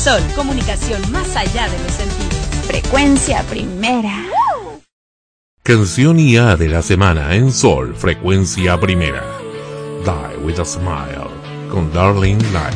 Sol, comunicación más allá de los sentidos. Frecuencia primera. Canción IA de la semana en Sol, Frecuencia Primera. Die with a Smile, con Darling Light.